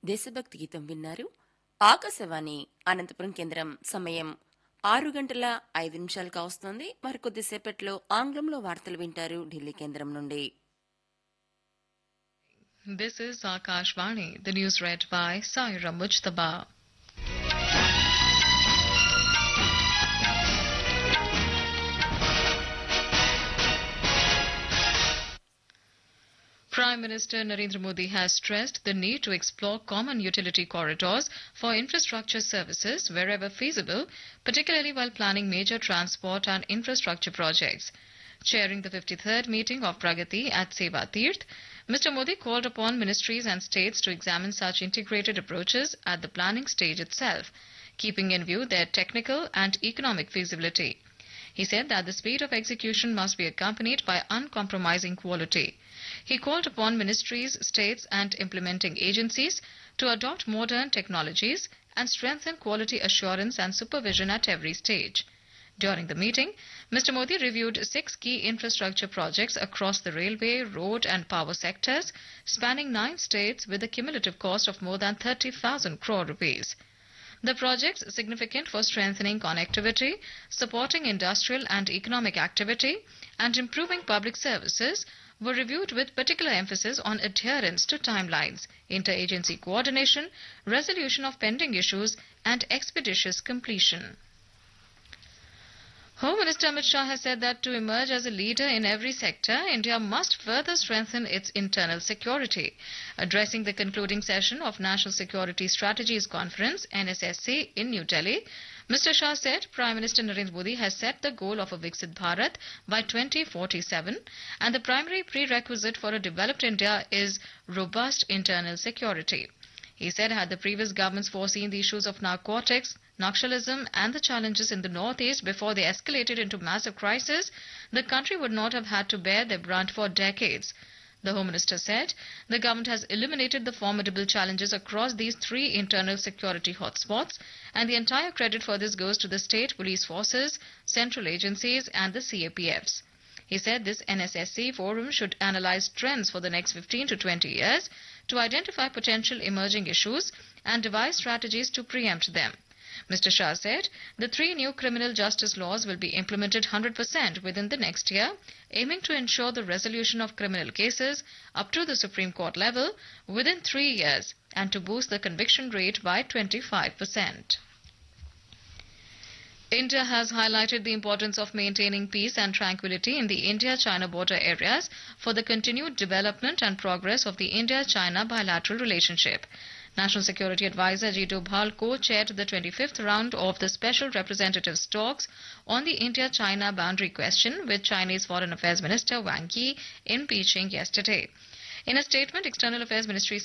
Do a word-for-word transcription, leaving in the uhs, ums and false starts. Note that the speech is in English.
దేశభక్తి గీతం విన్నారు. ఆకాశవాణి అనంతపురం కేంద్రం సమయం ఆరు గంటల ఐదు నిమిషాలు కావస్తోంది. మరికొద్దిసేపట్లో ఆంగ్లంలో వార్తలు వింటారు ఢిల్లీ కేంద్రం నుండి. This is Akashvani. The news read by Saira Mujtaba. Prime Minister Narendra Modi has stressed the need to explore common utility corridors for infrastructure services wherever feasible, particularly while planning major transport and infrastructure projects. Chairing the fifty-third meeting of Pragati at Seva Tirth, Mister Modi called upon ministries and states to examine such integrated approaches at the planning stage itself, keeping in view their technical and economic feasibility. He said that the speed of execution must be accompanied by uncompromising quality. He called upon ministries, states and implementing agencies to adopt modern technologies and strengthen quality assurance and supervision at every stage. During the meeting, Mister Modi reviewed six key infrastructure projects across the railway, road and power sectors, spanning nine states with a cumulative cost of more than thirty thousand crore rupees. The projects, significant for strengthening connectivity, supporting industrial and economic activity, and improving public services, were reviewed with particular emphasis on adherence to timelines, interagency coordination, resolution of pending issues, and expeditious completion. Home Minister Amit Shah has said that to emerge as a leader in every sector, India must further strengthen its internal security. Addressing the concluding session of National Security Strategies Conference, N S S C, in New Delhi, Mister Shah said Prime Minister Narendra Modi has set the goal of a Viksit Bharat by twenty forty-seven, and the primary prerequisite for a developed India is robust internal security. He said had the previous governments foreseen the issues of narcotics, Naxalism and the challenges in the northeast before they escalated into massive crisis, the country would not have had to bear their brunt for decades. The Home Minister said the government has eliminated the formidable challenges across these three internal security hotspots, and the entire credit for this goes to the state police forces, central agencies and the C A P Fs. He said this N S S C forum should analyze trends for the next fifteen to twenty years to identify potential emerging issues and devise strategies to preempt them. Mister Shah said the three new criminal justice laws will be implemented one hundred percent within the next year, aiming to ensure the resolution of criminal cases up to the Supreme Court level within three years and to boost the conviction rate by twenty-five percent. India has highlighted the importance of maintaining peace and tranquility in the India-China border areas for the continued development and progress of the India-China bilateral relationship. National Security Advisor Ajit Doval co-chaired the twenty-fifth round of the Special Representatives talks on the India-China boundary question with Chinese Foreign Affairs Minister Wang Yi in Beijing yesterday. In a statement, External Affairs Ministry